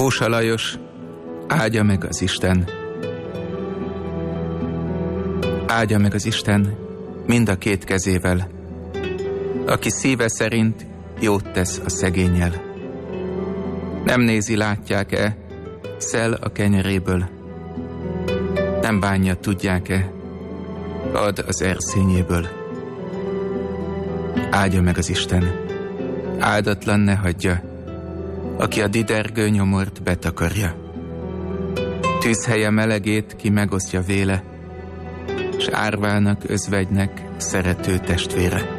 Pósa Lajos, áldja meg az Isten. Áldja meg az Isten mind a két kezével, aki szíve szerint jót tesz a szegénnyel. Nem nézi, látják-e, szel a kenyeréből. Nem bánja, tudják-e, ad az erszényéből. Áldja meg az Isten, áldatlan ne hagyja, aki a didergő nyomort betakarja. Tűzhelye melegét ki megosztja véle, s árvának, özvegynek szerető testvére.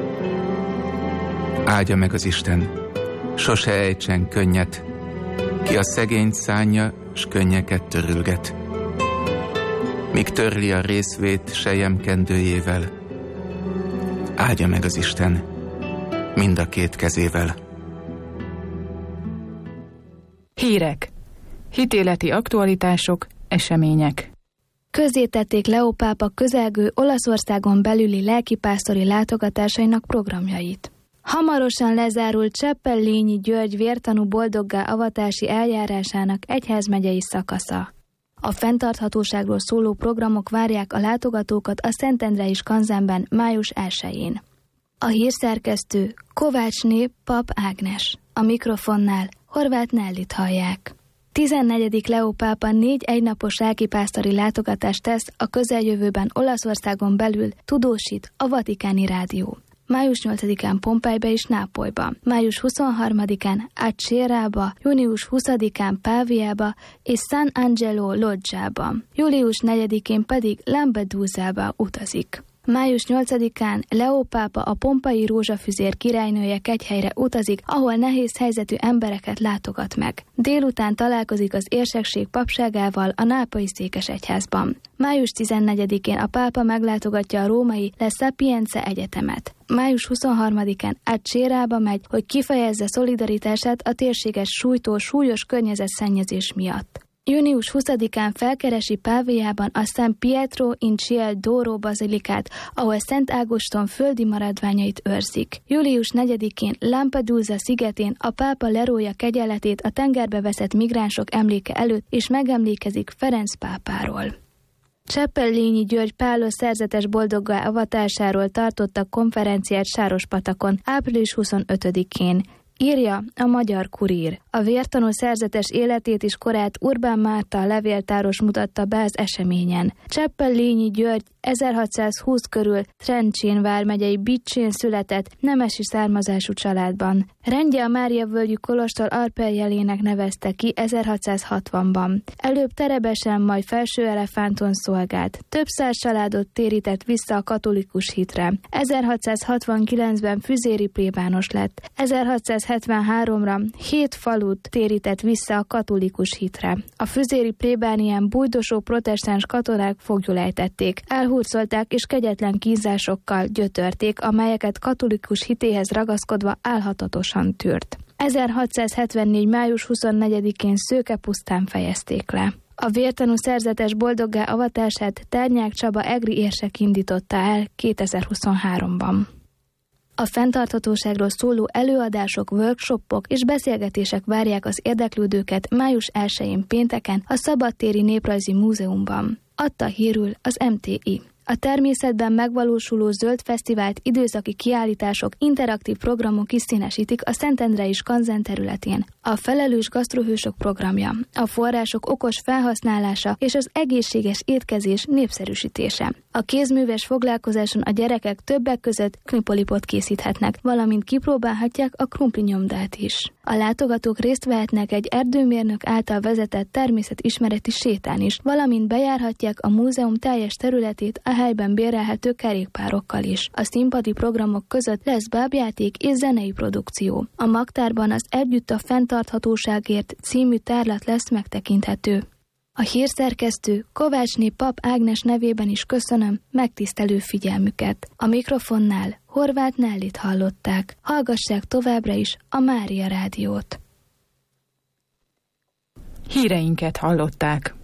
Áldja meg az Isten, sose ejtsen könnyet, ki a szegényt szánja, s könnyeket törülget. Míg törli a részvét selyemkendőjével. Áldja meg az Isten mind a két kezével. Hírek, hitéleti aktualitások, események. Közzétették Leó pápa közelgő Olaszországon belüli lelkipásztori látogatásainak programjait. Hamarosan lezárult Cseppellényi György vértanú boldoggá avatási eljárásának egyházmegyei szakasza. A fenntarthatóságról szóló programok várják a látogatókat a Szentendrei Skanzenben május 1-én. A hírszerkesztő Kovácsné Pap Ágnes, a mikrofonnál Horváth Nellit hallják. 14. Leó pápa 4 egynapos lelkipásztori látogatást tesz a közeljövőben Olaszországon belül, tudósít a Vatikáni Rádió. Május 8-án Pompejbe és Nápolyba, május 23-án Acerába, június 20-án Páviába és San Angelo Loggiába, július 4-én pedig Lampedusába utazik. Május 8-án Leó pápa a pompai rózsafüzér királynője kegyhelyre utazik, ahol nehéz helyzetű embereket látogat meg. Délután találkozik az érsekség papságával a nápolyi székesegyházban. Május 14-én a pápa meglátogatja a római La Sapienza Egyetemet. Május 23-án Acerába megy, hogy kifejezze szolidaritását a térséget sújtó súlyos környezetszennyezés miatt. Június 20-án felkeresi Páviában a San Pietro in Ciel d'Oro bazilikát, ahol Szent Ágoston földi maradványait őrzik. Július 4-én Lampedusa szigetén a pápa lerója kegyeletét a tengerbe veszett migránsok emléke előtt, és megemlékezik Ferenc pápáról. Cseppellényi György Pálos szerzetes boldoggá avatásáról tartottak konferenciát Sárospatakon április 25-én. Írja a Magyar Kurír. A vértanú szerzetes életét és korát Urbán Márta levéltáros mutatta be az eseményen. Cseppellényi György 1620 körül Trencsén vármegyei Bicsén született nemesi származású családban. Rendje a Máriavölgyi kolostor alpeljelének nevezte ki 1660-ban. Előbb Terebesen, majd Felső-Elefánton szolgált. Több száz családot térített vissza a katolikus hitre. 1669-ben füzéri plébános lett. 1673-ra 7 falut térített vissza a katolikus hitre. A füzéri plébánián bújdosó protestáns katonák foglyulejtették. Elhurcolták és kegyetlen kínzásokkal gyötörték, amelyeket katolikus hitéhez ragaszkodva álhatatosan tűrt. 1674. május 24-én Szőkepusztán fejezték le. A vértanú szerzetes boldoggá avatását Ternyák Csaba egri érsek indította el 2023-ban. A fenntarthatóságról szóló előadások, workshopok és beszélgetések várják az érdeklődőket május 1-én pénteken a Szabadtéri Néprajzi Múzeumban. Adta hírül az MTI. A természetben megvalósuló zöld fesztivált időszaki kiállítások, interaktív programok is színesítik a Szentendrei Skanzen területén. A felelős gasztrohősök programja, a források okos felhasználása és az egészséges étkezés népszerűsítése. A kézműves foglalkozáson a gyerekek többek között krumplipot készíthetnek, valamint kipróbálhatják a krumplinyomdát is. A látogatók részt vehetnek egy erdőmérnök által vezetett természetismereti sétán is, valamint bejárhatják a múzeum teljes területét a helyben bérelhető kerékpárokkal is. A színpadi programok között lesz bábjáték és zenei produkció. A magtárban az Együtt a fenntarthatóságért című tárlat lesz megtekinthető. A hírszerkesztő Kovácsné Pap Ágnes nevében is köszönöm megtisztelő figyelmüket. A mikrofonnál Horváth Nellit hallották. Hallgassák továbbra is a Mária Rádiót. Híreinket hallották.